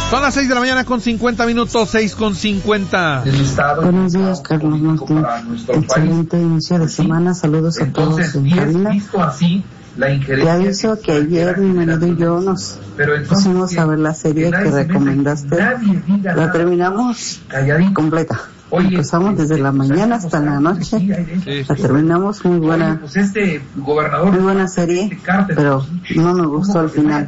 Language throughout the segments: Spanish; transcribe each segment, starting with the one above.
Son las 6 de la mañana con 50 minutos, 6:50. Buenos días, Carlos Martín. Excelente inicio de semana. Saludos a todos en cabina. Te aviso que ayer mi marido y yo nos pusimos a ver la serie que recomendaste. La terminamos completa. Empezamos desde la mañana hasta la noche. La terminamos muy buena. Muy buena serie, pero no me gustó al final.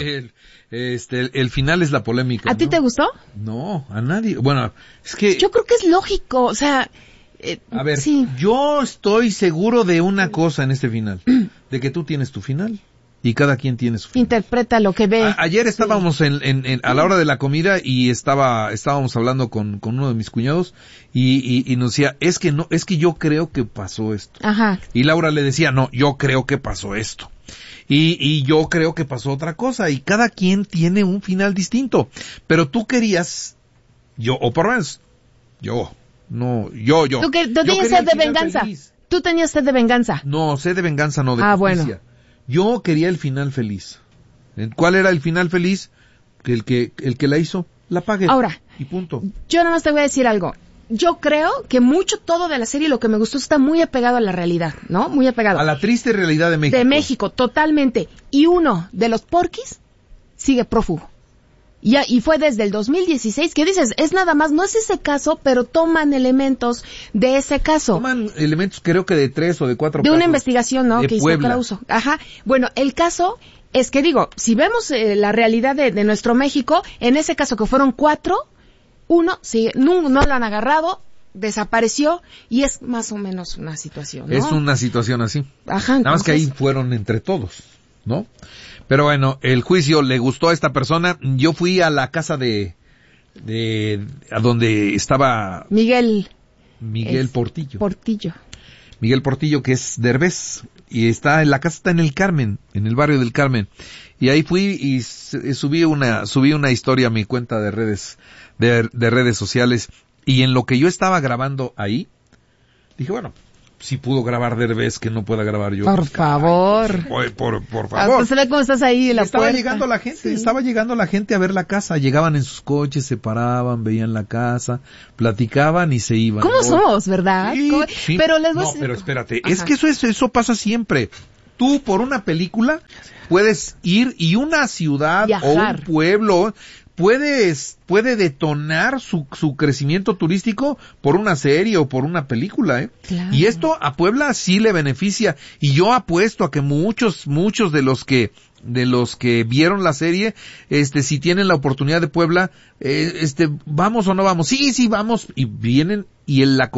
El final es la polémica. ¿A ti te gustó? No, a nadie. Bueno, es que... Yo creo que es lógico, o sea... a ver, sí. Yo estoy seguro de una cosa en este final. De que tú tienes tu final. Y cada quien tiene su final. Interpreta lo que ve. Ayer estábamos a la hora de la comida y estábamos hablando con uno de mis cuñados y nos decía, es que yo creo que pasó esto. Ajá. Y Laura le decía, no, yo creo que pasó esto. Y yo creo que pasó otra cosa, y cada quien tiene un final distinto. Pero tú querías, o por lo menos, yo. ¿Tú tenías sed de venganza? Feliz. ¿Tú tenías sed de venganza? No, sed de venganza no, de justicia. Bueno. Yo quería el final feliz. ¿Cuál era el final feliz? Que el que la hizo, la pague. Ahora. Y punto. Yo nada más te voy a decir algo. Yo creo que todo de la serie, lo que me gustó, está muy apegado a la realidad, ¿no? Muy apegado. A la triste realidad de México. De México, totalmente. Y uno de los porquis sigue prófugo. Y fue desde el 2016, que dices, es nada más, no es ese caso, pero toman elementos de ese caso. Toman elementos, creo que de 3 o de 4 de una investigación, ¿no? Que hizo Puebla. Clauso. Ajá. Bueno, el caso es que si vemos la realidad de nuestro México, en ese caso que fueron 4, uno sigue, no lo han agarrado, desapareció, y es más o menos una situación, ¿no? Es una situación así. Ajá. Nada más que ahí fueron entre todos, ¿no? Pero bueno, el juicio le gustó a esta persona. Yo fui a la casa a donde estaba Miguel Portillo. Miguel Portillo, que es Derbez, y la casa está en el Carmen, en el barrio del Carmen. Y ahí fui y subí una historia a mi cuenta de redes sociales, y en lo que yo estaba grabando ahí, dije, bueno, si pudo grabar Derbez, que no pueda grabar yo. Por favor. Por favor. Hasta se ve cómo estás ahí en la puerta. Estaba llegando la gente a ver la casa. Llegaban en sus coches, se paraban, veían la casa, platicaban y se iban. ¿Cómo somos, verdad? Sí. Pero les voy a decir... pero espérate. Ajá. Es que eso pasa siempre. Tú, por una película, puedes ir, y una ciudad viajar, o un pueblo puede detonar su crecimiento turístico por una serie o por una película, ¿eh? Claro. Y esto a Puebla sí le beneficia, y yo apuesto a que muchos de los que vieron la serie, si tienen la oportunidad de Puebla, vamos o no vamos. Sí, vamos, y vienen, y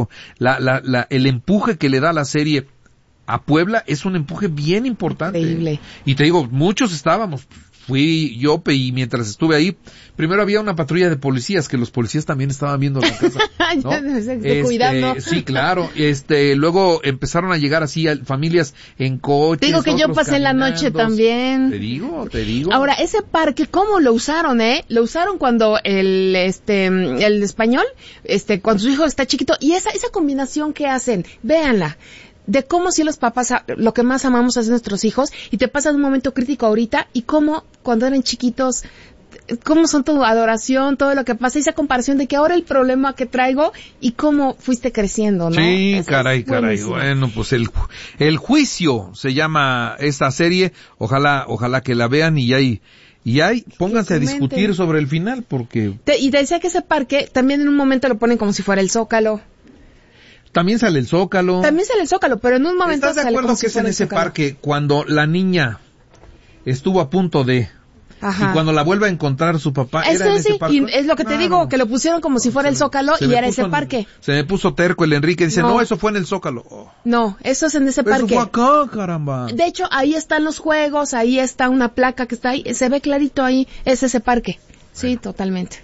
el empuje que le da la serie a Puebla es un empuje bien importante. Increíble. Y te digo, muchos estábamos. Fui yo, y mientras estuve ahí, primero había una patrulla de policías, que los policías también estaban viendo la casa, ¿no? Cuidando. Sí, claro. Luego empezaron a llegar así familias en coches. Te digo que yo pasé la noche también. Te digo. Ahora, ese parque, ¿cómo lo usaron, Lo usaron cuando el español, cuando su hijo está chiquito, y esa combinación que hacen, véanla. De cómo si los papás lo que más amamos es nuestros hijos, y te pasas un momento crítico ahorita, y cómo cuando eran chiquitos, cómo son tu adoración, todo lo que pasa, y esa comparación de que ahora el problema que traigo y cómo fuiste creciendo, ¿no? Sí, caray. Bueno, pues el juicio se llama esta serie. Ojalá que la vean, y pónganse a discutir sobre el final, porque... Y te decía que ese parque también en un momento lo ponen como si fuera el Zócalo. También sale el Zócalo, pero en un momento ¿estás de acuerdo que es en ese parque cuando la niña estuvo a punto de... Ajá. Y cuando la vuelve a encontrar su papá, era en ese parque? Y es lo que te digo, que lo pusieron como si fuera el Zócalo, y era ese parque. Se me puso terco el Enrique, dice, no, eso fue en el Zócalo. Oh. No, eso es en ese parque. Eso fue acá, caramba. De hecho, ahí están los juegos, ahí está una placa que está ahí, se ve clarito ahí, es ese parque. Sí, bueno. Totalmente.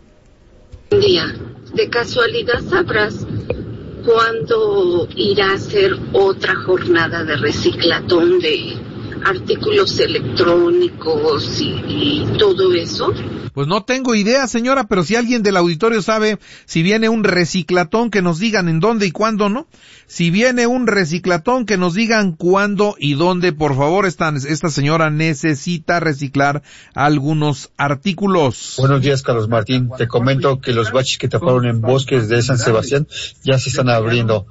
Día, de casualidad sabrás cuándo irá a ser otra jornada de reciclatón de artículos electrónicos y todo eso? Pues no tengo idea, señora, pero si alguien del auditorio sabe si viene un reciclatón, que nos digan en dónde y cuándo, ¿no? Si viene un reciclatón, que nos digan cuándo y dónde. Por favor, esta señora necesita reciclar algunos artículos. Buenos días, Carlos Martín. Te comento que los baches que taparon en bosques de San Sebastián ya se están abriendo.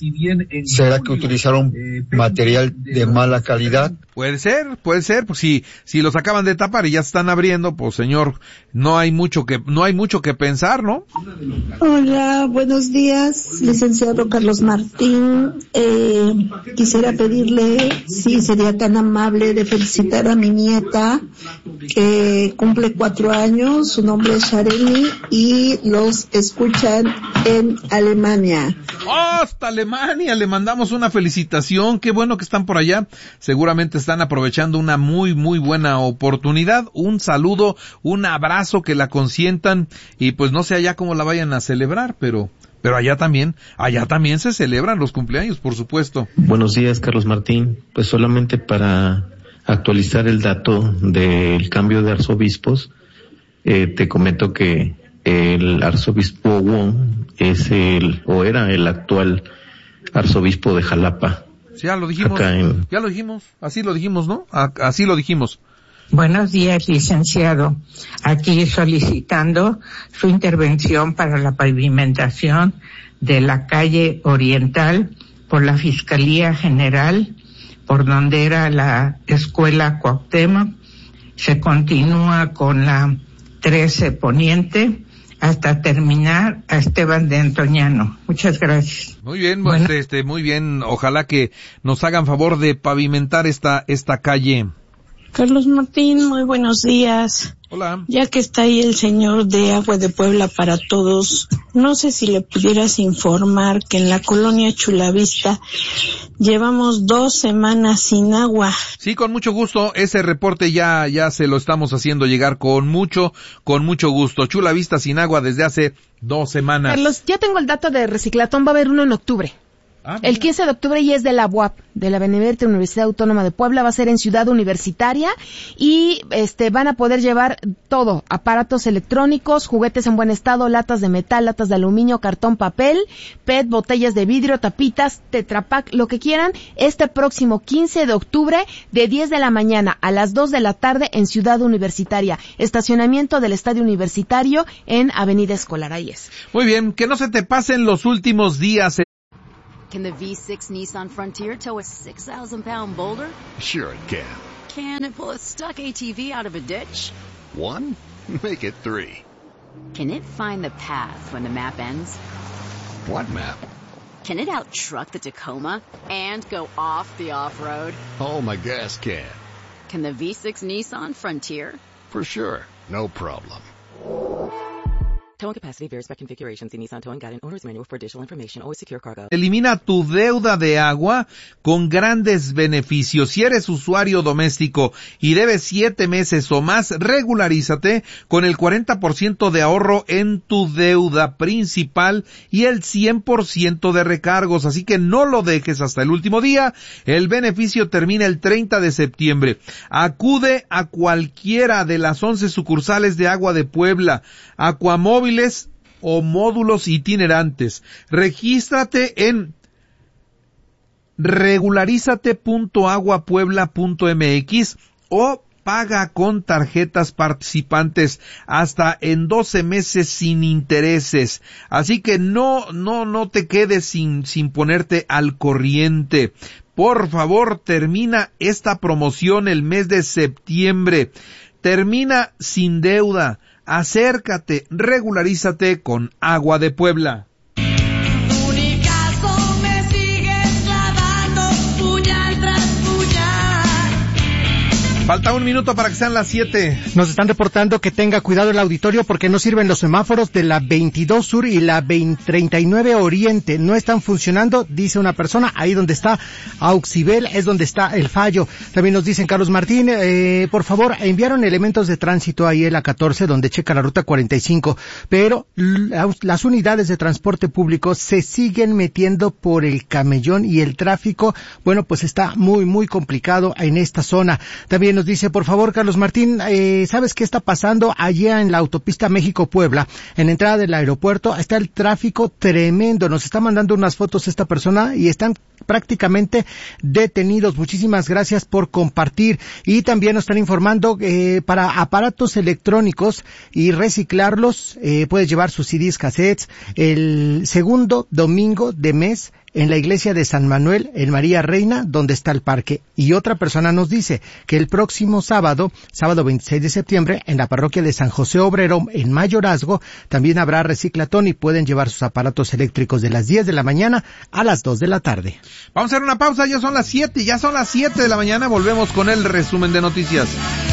¿Será que utilizaron material de mala calidad? Puede ser, pues si los acaban de tapar y ya se están abriendo, pues señor, no hay mucho que pensar, ¿no? Hola, buenos días, licenciado Carlos Martín. Quisiera pedirle si sería tan amable de felicitar a mi nieta, que cumple 4 años, su nombre es Shareni, y los escuchan en Alemania. ¡Oh, hasta Alemania! Le mandamos una felicitación, qué bueno que están por allá, seguramente están aprovechando una muy, muy buena oportunidad. Un saludo, un abrazo, que la consientan, y pues no sé allá cómo la vayan a celebrar, pero allá también se celebran los cumpleaños, por supuesto. Buenos días, Carlos Martín. Pues solamente para actualizar el dato del cambio de arzobispos, te comento que el arzobispo Wong era el actual arzobispo de Jalapa. Sí, ya lo dijimos, así lo dijimos, ¿no? Así lo dijimos. Buenos días, licenciado. Aquí solicitando su intervención para la pavimentación de la calle Oriental por la Fiscalía General, por donde era la Escuela Cuauhtémoc. Se continúa con la 13 Poniente hasta terminar a Esteban de Antoñano. Muchas gracias. Muy bien, muy bien. Ojalá que nos hagan favor de pavimentar esta calle. Carlos Martín, muy buenos días. Hola. Ya que está ahí el señor de Agua de Puebla para Todos, no sé si le pudieras informar que en la colonia Chulavista llevamos 2 semanas sin agua. Sí, con mucho gusto. Ese reporte ya se lo estamos haciendo llegar con mucho gusto. Chulavista sin agua desde hace 2 semanas. Carlos, ya tengo el dato de reciclatón, va a haber uno en octubre. El 15 de octubre y es de la UAP, de la Benemérita Universidad Autónoma de Puebla, va a ser en Ciudad Universitaria y van a poder llevar todo, aparatos electrónicos, juguetes en buen estado, latas de metal, latas de aluminio, cartón, papel, PET, botellas de vidrio, tapitas, Tetra Pak, lo que quieran, este próximo 15 de octubre de 10 de la mañana a las 2 de la tarde en Ciudad Universitaria, estacionamiento del Estadio Universitario en Avenida Escolar. Ahí es. Muy bien, que no se te pasen los últimos días. Can the V6 Nissan Frontier tow a 6,000-pound boulder? Sure it can. Can it pull a stuck ATV out of a ditch? 1? Make it 3. Can it find the path when the map ends? What map? Can it out-truck the Tacoma and go off the off-road? Oh, my gas can. Can the V6 Nissan Frontier? For sure. No problem. Towing capacity varies by configuration. See Nissan Towing Guide and Owner's Manual for additional information. Always secure cargo. Elimina tu deuda de agua con grandes beneficios. Si eres usuario doméstico y debes 7 meses o más, regularízate con el 40% de ahorro en tu deuda principal y el 100% de recargos. Así que no lo dejes hasta el último día. El beneficio termina el 30 de septiembre. Acude a cualquiera de las 11 sucursales de Agua de Puebla, Aquamóviles o módulos itinerantes. Regístrate en regularizate.aguapuebla.mx o paga con tarjetas participantes hasta en 12 meses sin intereses. Así que no te quedes sin ponerte al corriente. Por favor, termina esta promoción el mes de septiembre. Termina sin deuda. Acércate, regularízate con Agua de Puebla. Unicaso, me sigues clavando puñal tras puñal. Falta un minuto para que sean las 7. Nos están reportando que tenga cuidado el auditorio porque no sirven los semáforos de la 22 Sur y la 39 Oriente. No están funcionando, dice una persona. Ahí donde está Auxibel es donde está el fallo. También nos dicen, Carlos Martín, por favor, enviaron elementos de tránsito ahí en la 14 donde checa la ruta 45, pero las unidades de transporte público se siguen metiendo por el Camellón y el tráfico, bueno, pues está muy, muy complicado en esta zona. También nos dice, por favor, Carlos Martín, ¿sabes qué está pasando allá en la autopista México-Puebla? En la entrada del aeropuerto está el tráfico tremendo. Nos está mandando unas fotos esta persona y están prácticamente detenidos. Muchísimas gracias por compartir. Y también nos están informando para aparatos electrónicos y reciclarlos, puedes llevar sus CDs, cassettes, el segundo domingo de mes en la iglesia de San Manuel, en María Reina, donde está el parque. Y otra persona nos dice que el próximo sábado 26 de septiembre, en la parroquia de San José Obrero, en Mayorazgo, también habrá reciclatón y pueden llevar sus aparatos eléctricos de las 10 de la mañana a las 2 de la tarde. Vamos a hacer una pausa, ya son las 7 de la mañana, volvemos con el resumen de noticias.